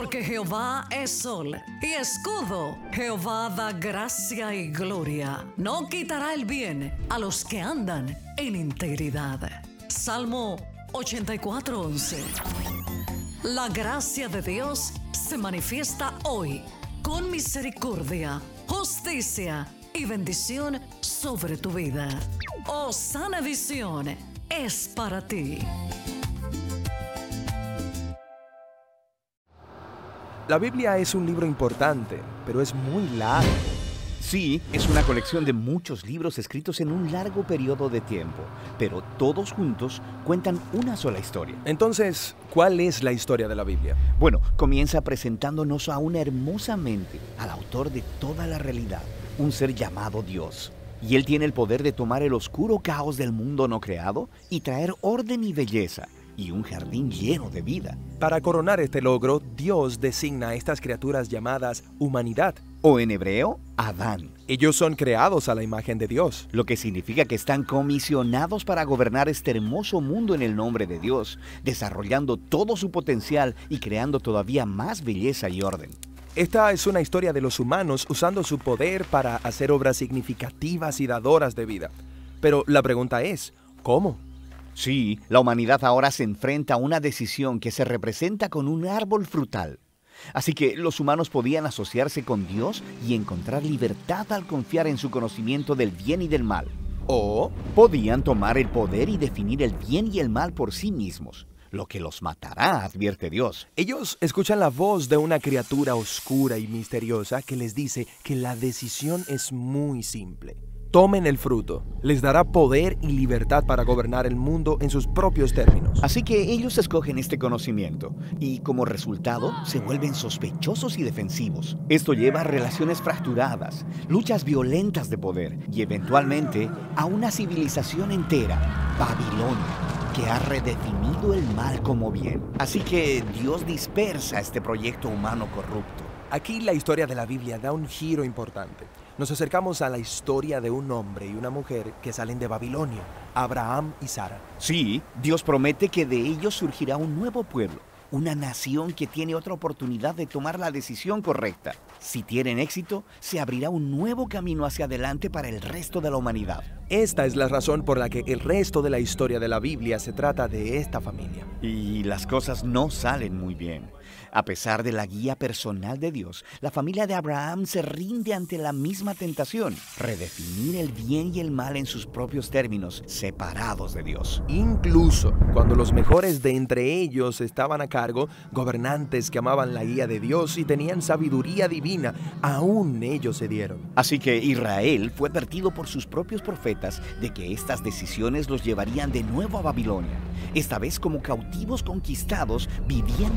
Porque Jehová es sol y escudo. Jehová da gracia y gloria. No quitará el bien a los que andan en integridad. Salmo 84:11. La gracia de Dios se manifiesta hoy con misericordia, justicia y bendición sobre tu vida. Osana Visión es para ti. La Biblia es un libro importante, pero es muy largo. Sí, es una colección de muchos libros escritos en un largo periodo de tiempo, pero todos juntos cuentan una sola historia. Entonces, ¿cuál es la historia de la Biblia? Bueno, comienza presentándonos a una hermosa mente, al autor de toda la realidad, un ser llamado Dios. Y Él tiene el poder de tomar el oscuro caos del mundo no creado y traer orden y belleza, y un jardín lleno de vida. Para coronar este logro, Dios designa a estas criaturas llamadas humanidad. O en hebreo, Adán. Ellos son creados a la imagen de Dios. Lo que significa que están comisionados para gobernar este hermoso mundo en el nombre de Dios, desarrollando todo su potencial y creando todavía más belleza y orden. Esta es una historia de los humanos usando su poder para hacer obras significativas y dadoras de vida. Pero la pregunta es, ¿cómo? Sí, la humanidad ahora se enfrenta a una decisión que se representa con un árbol frutal. Así que los humanos podían asociarse con Dios y encontrar libertad al confiar en su conocimiento del bien y del mal. O podían tomar el poder y definir el bien y el mal por sí mismos, lo que los matará, advierte Dios. Ellos escuchan la voz de una criatura oscura y misteriosa que les dice que la decisión es muy simple. Tomen el fruto, les dará poder y libertad para gobernar el mundo en sus propios términos. Así que ellos escogen este conocimiento y como resultado se vuelven sospechosos y defensivos. Esto lleva a relaciones fracturadas, luchas violentas de poder y eventualmente a una civilización entera, Babilonia, que ha redefinido el mal como bien. Así que Dios dispersa este proyecto humano corrupto. Aquí la historia de la Biblia da un giro importante. Nos acercamos a la historia de un hombre y una mujer que salen de Babilonia, Abraham y Sara. Sí, Dios promete que de ellos surgirá un nuevo pueblo, una nación que tiene otra oportunidad de tomar la decisión correcta. Si tienen éxito, se abrirá un nuevo camino hacia adelante para el resto de la humanidad. Esta es la razón por la que el resto de la historia de la Biblia se trata de esta familia. Y las cosas no salen muy bien. A pesar de la guía personal de Dios, la familia de Abraham se rinde ante la misma tentación, redefinir el bien y el mal en sus propios términos, separados de Dios. Incluso cuando los mejores de entre ellos estaban a cargo, gobernantes que amaban la guía de Dios y tenían sabiduría divina, aún ellos cedieron. Así que Israel fue advertido por sus propios profetas de que estas decisiones los llevarían de nuevo a Babilonia, esta vez como cautivos conquistados viviendo